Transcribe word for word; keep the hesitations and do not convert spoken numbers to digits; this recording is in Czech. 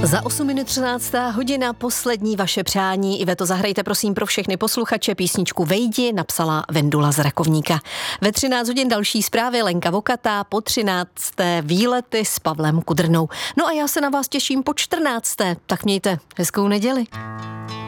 Za osm minut třináctá hodina, poslední vaše přání. Iveto, zahrajte prosím pro všechny posluchače písničku Vejdi, napsala Vendula z Rakovníka. Ve třináct hodin další zprávy, Lenka Vokatá, po třinácté výlety s Pavlem Kudrnou. No a já se na vás těším po čtrnácté, tak mějte hezkou neděli.